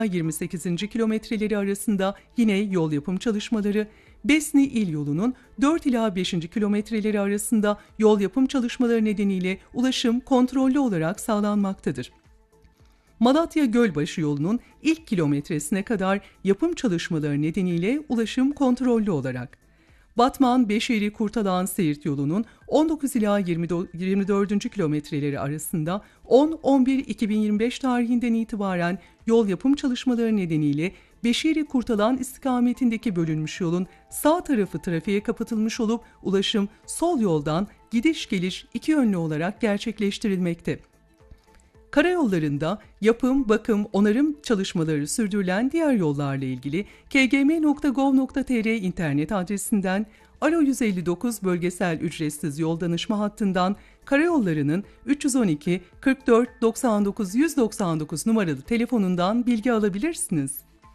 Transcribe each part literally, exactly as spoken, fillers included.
yirmi sekizinci kilometreleri arasında yine yol yapım çalışmaları, Besni İl Yolu'nun dört ila beşinci kilometreleri arasında yol yapım çalışmaları nedeniyle ulaşım kontrollü olarak sağlanmaktadır. Malatya Gölbaşı yolunun ilk kilometresine kadar yapım çalışmaları nedeniyle ulaşım kontrollü olarak, Batman Beşeri Kurtalan Siirt yolunun on dokuz ila yirmi dördüncü kilometreleri arasında on on bir iki bin yirmi beş tarihinden itibaren yol yapım çalışmaları nedeniyle Beşeri Kurtalan istikametindeki bölünmüş yolun sağ tarafı trafiğe kapatılmış olup ulaşım sol yoldan gidiş geliş iki yönlü olarak gerçekleştirilmekte. Karayollarında yapım, bakım, onarım çalışmaları sürdürülen diğer yollarla ilgili k g m nokta gov nokta t r internet adresinden, Alo yüz elli dokuz bölgesel ücretsiz yol danışma hattından, karayollarının üç yüz on iki kırk dört doksan dokuz yüz doksan dokuz numaralı telefonundan bilgi alabilirsiniz.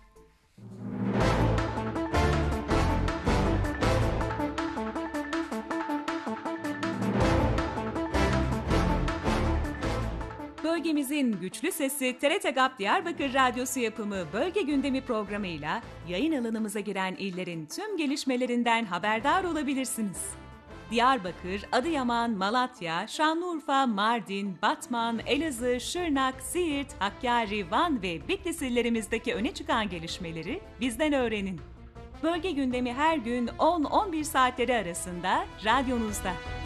Bölgemizin güçlü sesi T R T GAP Diyarbakır Radyosu yapımı Bölge Gündemi programıyla yayın alanımıza giren illerin tüm gelişmelerinden haberdar olabilirsiniz. Diyarbakır, Adıyaman, Malatya, Şanlıurfa, Mardin, Batman, Elazığ, Şırnak, Siirt, Hakkari, Van ve Bitlis illerimizdeki öne çıkan gelişmeleri bizden öğrenin. Bölge Gündemi her gün on on bir saatleri arasında radyonuzda.